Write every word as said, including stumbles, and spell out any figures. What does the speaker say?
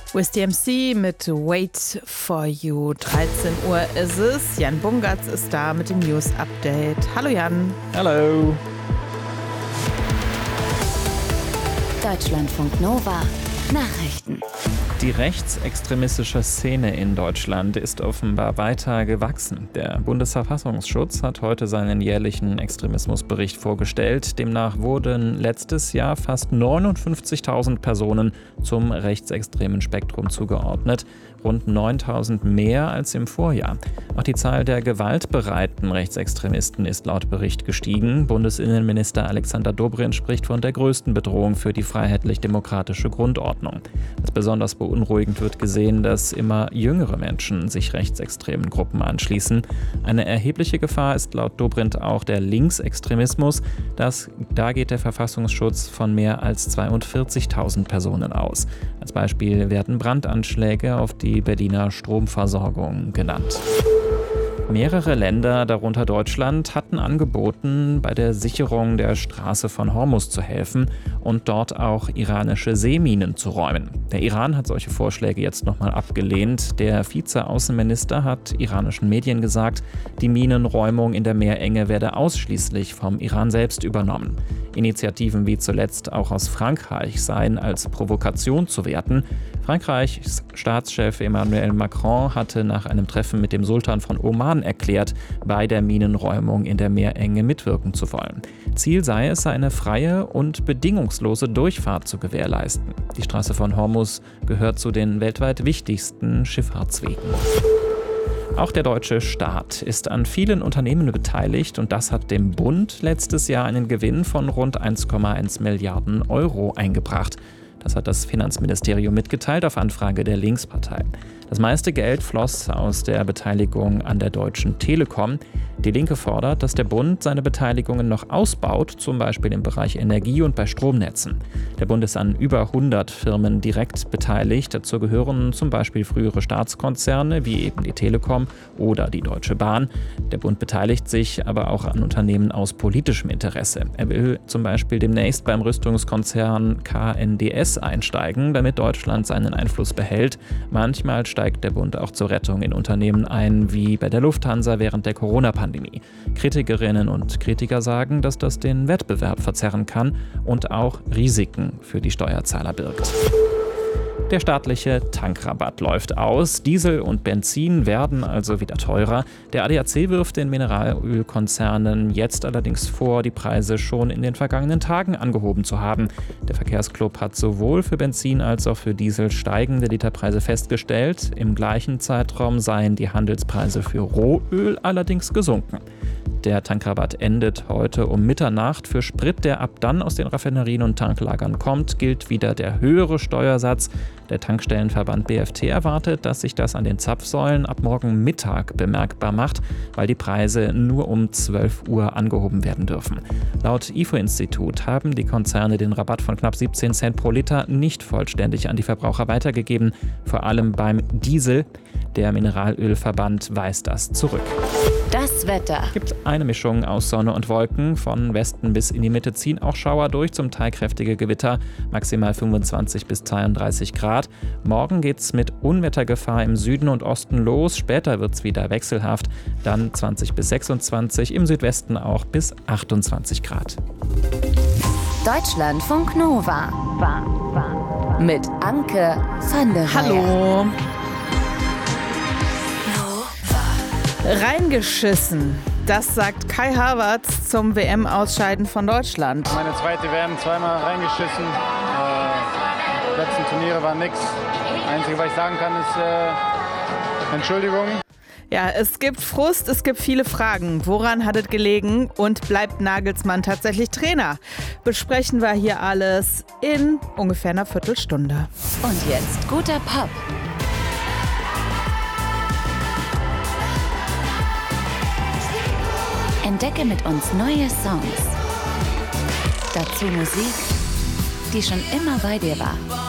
With D M C mit Wait for You. dreizehn Uhr ist es. Jan Bungartz ist da mit dem News Update. Hallo Jan. Hallo. Deutschlandfunk Nova. Nachrichten. Die rechtsextremistische Szene in Deutschland ist offenbar weiter gewachsen. Der Bundesverfassungsschutz hat heute seinen jährlichen Extremismusbericht vorgestellt. Demnach wurden letztes Jahr fast neunundfünfzigtausend Personen zum rechtsextremen Spektrum zugeordnet, rund neuntausend mehr als im Vorjahr. Auch die Zahl der gewaltbereiten Rechtsextremisten ist laut Bericht gestiegen. Bundesinnenminister Alexander Dobrindt spricht von der größten Bedrohung für die freiheitlich-demokratische Grundordnung. Als besonders beunruhigend wird gesehen, dass immer jüngere Menschen sich rechtsextremen Gruppen anschließen. Eine erhebliche Gefahr ist laut Dobrindt auch der Linksextremismus. Das, da geht der Verfassungsschutz von mehr als zweiundvierzigtausend Personen aus. Als Beispiel werden Brandanschläge auf die Berliner Stromversorgung genannt. Mehrere Länder, darunter Deutschland, hatten angeboten, bei der Sicherung der Straße von Hormuz zu helfen und dort auch iranische Seeminen zu räumen. Der Iran hat solche Vorschläge jetzt nochmal abgelehnt. Der Vize-Außenminister hat iranischen Medien gesagt, die Minenräumung in der Meerenge werde ausschließlich vom Iran selbst übernommen. Initiativen wie zuletzt auch aus Frankreich seien als Provokation zu werten. Frankreichs Staatschef Emmanuel Macron hatte nach einem Treffen mit dem Sultan von Oman erklärt, bei der Minenräumung in der Meerenge mitwirken zu wollen. Ziel sei es, eine freie und bedingungslose Durchfahrt zu gewährleisten. Die Straße von Hormuz gehört zu den weltweit wichtigsten Schifffahrtswegen. Auch der deutsche Staat ist an vielen Unternehmen beteiligt und das hat dem Bund letztes Jahr einen Gewinn von rund eins Komma eins Milliarden Euro eingebracht. Das hat das Finanzministerium mitgeteilt auf Anfrage der Linkspartei. Das meiste Geld floss aus der Beteiligung an der Deutschen Telekom. Die Linke fordert, dass der Bund seine Beteiligungen noch ausbaut, zum Beispiel im Bereich Energie und bei Stromnetzen. Der Bund ist an über hundert Firmen direkt beteiligt. Dazu gehören zum Beispiel frühere Staatskonzerne wie eben die Telekom oder die Deutsche Bahn. Der Bund beteiligt sich aber auch an Unternehmen aus politischem Interesse. Er will zum Beispiel demnächst beim Rüstungskonzern K N D S einsteigen, damit Deutschland seinen Einfluss behält. Manchmal steigt der Bund auch zur Rettung in Unternehmen ein, wie bei der Lufthansa während der Corona-Pandemie. Kritikerinnen und Kritiker sagen, dass das den Wettbewerb verzerren kann und auch Risiken für die Steuerzahler birgt. Der staatliche Tankrabatt läuft aus. Diesel und Benzin werden also wieder teurer. Der A D A C wirft den Mineralölkonzernen jetzt allerdings vor, die Preise schon in den vergangenen Tagen angehoben zu haben. Der Verkehrsclub hat sowohl für Benzin als auch für Diesel steigende Literpreise festgestellt. Im gleichen Zeitraum seien die Handelspreise für Rohöl allerdings gesunken. Der Tankrabatt endet heute um Mitternacht. Für Sprit, der ab dann aus den Raffinerien und Tanklagern kommt, gilt wieder der höhere Steuersatz. Der Tankstellenverband B F T erwartet, dass sich das an den Zapfsäulen ab morgen Mittag bemerkbar macht, weil die Preise nur um zwölf Uhr angehoben werden dürfen. Laut I F O-Institut haben die Konzerne den Rabatt von knapp siebzehn Cent pro Liter nicht vollständig an die Verbraucher weitergegeben, vor allem beim Diesel. Der Mineralölverband weist das zurück. Das Wetter. Es gibt eine Mischung aus Sonne und Wolken. Von Westen bis in die Mitte ziehen auch Schauer durch, zum Teil kräftige Gewitter, maximal fünfundzwanzig bis zweiunddreißig Grad. Morgen geht's mit Unwettergefahr im Süden und Osten los. Später wird's wieder wechselhaft, dann zwanzig bis sechsundzwanzig, im Südwesten auch bis achtundzwanzig Grad. Deutschlandfunk Nova. Mit Anke van der Weyer. Hallo. Reingeschissen. Das sagt Kai Havertz zum W M-Ausscheiden von Deutschland. Meine zweite W M, zweimal reingeschissen. Äh, die letzten Turniere waren nix. Das Einzige, was ich sagen kann, ist äh, Entschuldigung. Ja, es gibt Frust, es gibt viele Fragen. Woran hat es gelegen und bleibt Nagelsmann tatsächlich Trainer? Besprechen wir hier alles in ungefähr einer Viertelstunde. Und jetzt guter Pop. Entdecke mit uns neue Songs. Dazu Musik, die schon immer bei dir war.